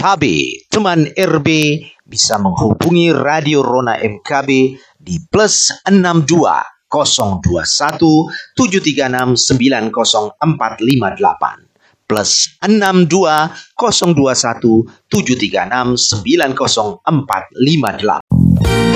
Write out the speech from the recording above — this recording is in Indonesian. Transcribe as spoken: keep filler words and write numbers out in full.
Cabe. Teman R B bisa menghubungi Radio Rona M K B di plus enam dua nol dua satu tujuh tiga enam sembilan nol empat lima delapan plus enam dua nol dua satu tujuh tiga enam sembilan nol empat lima delapan.